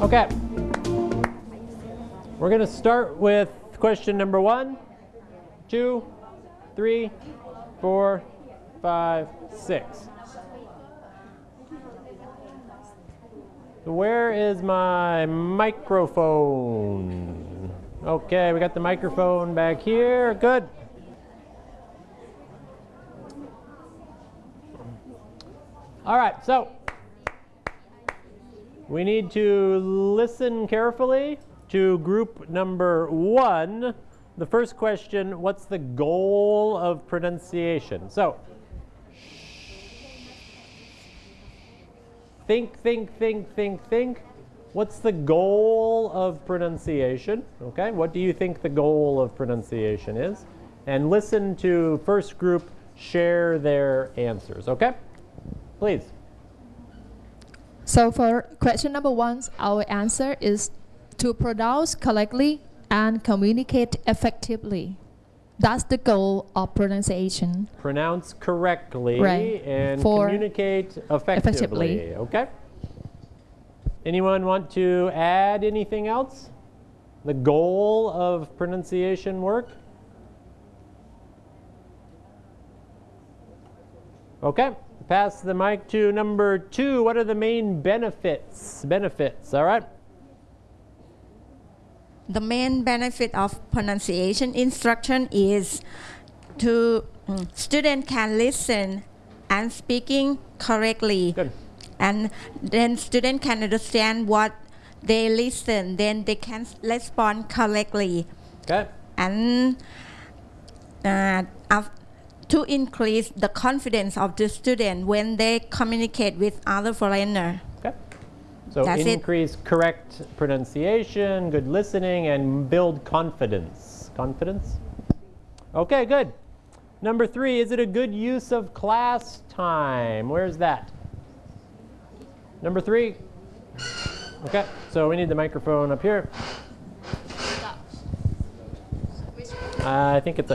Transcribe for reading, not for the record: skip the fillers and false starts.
Okay. We're going to start with question number 1, 2, 3, 4, 5, 6. Where is my microphone? Okay, we got the microphone back here. Good. All right, so we need to listen carefully to group number 1. The first question, what's the goal of pronunciation? So, think. What's the goal of pronunciation? Okay, what do you think the goal of pronunciation is? And listen to first group share their answers, okay? Please. So for question number 1, our answer is to pronounce correctly and communicate effectively. That's the goal of pronunciation. Pronounce correctly, right, and communicate effectively. Okay. Anyone want to add anything else? The goal of pronunciation work? Okay. Pass the mic to number 2. What are the main benefits? All right. The main benefit of pronunciation instruction is to student can listen and speaking correctly. Good. And then student can understand what they listen, then they can respond correctly. Okay. And to increase the confidence of the student when they communicate with other foreigner. Okay. So That's increase correct pronunciation, good listening, and build confidence. Okay, good. Number 3, is it a good use of class time? Where's that? Number 3. Okay, so we need the microphone up here. I think it's